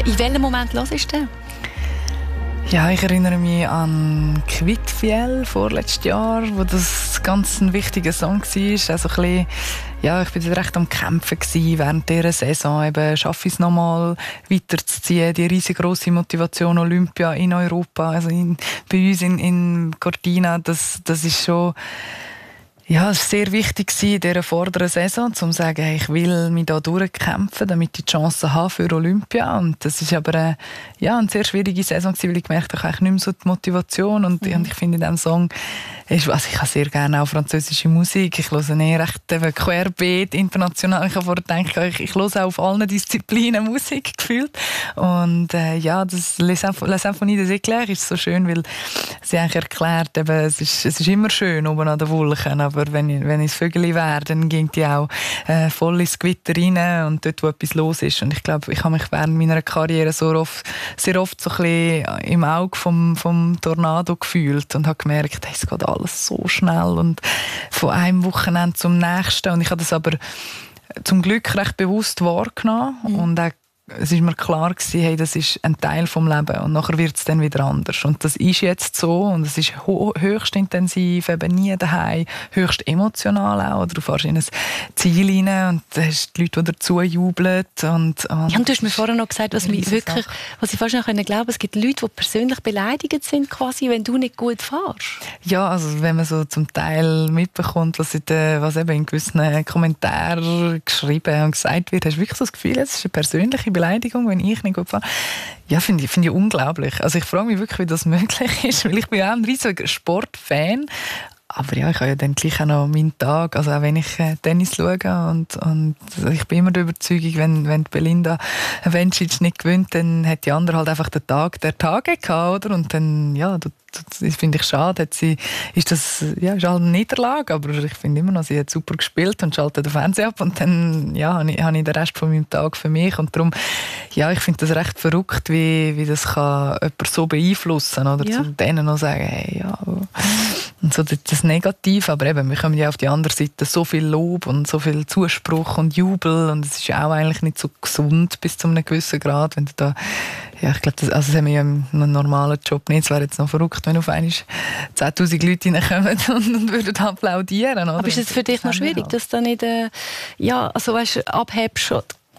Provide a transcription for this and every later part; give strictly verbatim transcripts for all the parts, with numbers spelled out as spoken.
Äh, in welchem Moment hörst du den? Ja, ich erinnere mich an Kvitfjell vorletztes Jahr, wo das ganz ein wichtiger Song war. Also ein bisschen, ja, ich war dort recht am Kämpfen gewesen, während dieser Saison. Eben, schaffe ich es nochmal weiterzuziehen. Die riesengroße Motivation Olympia in Europa, also in, bei uns in, in Cortina, das, das ist schon... Ja, es war sehr wichtig in dieser vorderen Saison, um zu sagen, hey, ich will mich da durchkämpfen, damit ich die Chance habe für Olympia. Und das ist aber eine, ja, eine sehr schwierige Saison gewesen, weil ich gemerkt habe, ich habe nicht mehr so die Motivation. Und, mhm. und ich finde in diesem Song, ist, also ich habe sehr gerne auch französische Musik. Ich höre eher recht eben querbeet, international. Ich habe vorher gedacht, ich, ich höre auch auf allen Disziplinen Musik gefühlt. Und äh, ja, das «Les Symphonies des Éclairs» ist so schön, weil sie eigentlich erklärt, eben, es, ist, es ist immer schön oben an den Wolken, aber wenn ich, wenn ich ein Vögel wäre, dann ging die auch äh, voll ins Gewitter rein und dort, wo etwas los ist. Und ich glaube, ich habe mich während meiner Karriere so oft, sehr oft so ein bisschen im Auge vom, vom Tornado gefühlt und habe gemerkt, hey, es geht alles so schnell und von einem Wochenende zum nächsten. Und ich habe das aber zum Glück recht bewusst wahrgenommen mhm. und auch es war mir klar gewesen, hey, das ist ein Teil des Lebens und nachher wird es dann wieder anders. Und das ist jetzt so und es ist ho- höchst intensiv, eben nie daheim, höchst emotional auch. Oder du fährst in ein Ziel rein und da hast die Leute, die dazu jubeln. Und, und ja, und du hast mir vorher noch gesagt, was, mich wirklich, was ich fast noch glauben konnte, es gibt Leute, die persönlich beleidigt sind, quasi, wenn du nicht gut fährst. Ja, also wenn man so zum Teil mitbekommt, was, in den, was eben in gewissen Kommentaren geschrieben und gesagt wird, hast du wirklich so das Gefühl, es ist eine persönliche Beleidigung, wenn ich nicht gut fahre. Ja, finde ich, find ich unglaublich. Also ich frage mich wirklich, wie das möglich ist, weil ich bin auch ein riesiger Sportfan. Aber ja, ich habe ja dann gleich auch noch meinen Tag, also auch wenn ich äh, Tennis schaue und, und ich bin immer der Überzeugung, wenn, wenn Belinda Bencic nicht gewinnt, dann hat die andere halt einfach den Tag der Tage gehabt, oder? Und dann, ja, das, das finde ich schade, hat sie, ist das, ja, ist halt eine Niederlage, aber ich finde immer noch, sie hat super gespielt und schaltet den Fernseher ab und dann, ja, habe ich, habe ich den Rest von meinem Tag für mich und darum, ja, ich finde das recht verrückt, wie, wie das kann jemand so beeinflussen, oder? Ja. Zu denen noch sagen, hey, ja, und so das Negativ, aber eben, wir kommen ja auf die andere Seite so viel Lob und so viel Zuspruch und Jubel und es ist ja auch eigentlich nicht so gesund bis zu einem gewissen Grad, wenn du da, ja, ich glaube, das, also das haben wir ja im normalen Job nicht, es wäre jetzt noch verrückt, wenn auf einmal zehntausend Leute reinkommen und, und würden applaudieren, oder? Aber ist es für dich noch schwierig, dass du nicht, äh, ja, also weißt, abhebst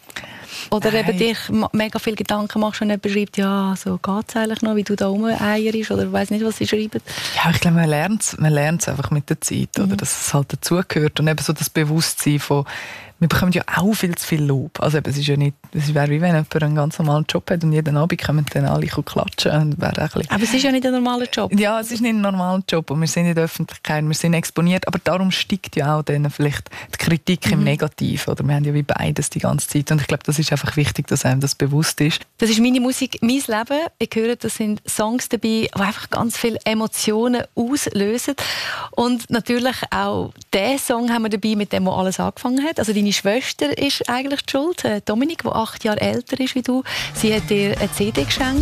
oder Nein. eben dich mega viele Gedanken machst und jemand schreibt, ja, so geht es eigentlich noch, wie du da rumeierst oder weiss nicht, was sie schreiben? Ja, ich glaube, man lernt es man lernt's einfach mit der Zeit, mhm. oder, dass es halt dazugehört und eben so das Bewusstsein von, wir bekommen ja auch viel zu viel Lob. Also eben, es ist ja nicht, es wäre wie wenn jemand einen ganz normalen Job hat und jeden Abend kommen dann alle klatschen. Und wäre ein bisschen... Aber es ist ja nicht ein normaler Job. Ja, es ist nicht ein normaler Job und wir sind in der Öffentlichkeit, wir sind exponiert, aber darum steigt ja auch dann vielleicht die Kritik mhm. im Negativen. Oder wir haben ja wie beides die ganze Zeit und ich glaube, das ist einfach wichtig, dass einem das bewusst ist. Das ist meine Musik, mein Leben. Ich höre, das sind Songs dabei, die einfach ganz viele Emotionen auslösen. Und natürlich auch diesen Song haben wir dabei, mit dem, wo alles angefangen hat. Also deine Schwester ist eigentlich die Schuld, Dominik, die acht Jahre älter ist wie du. Sie hat dir eine C D geschenkt.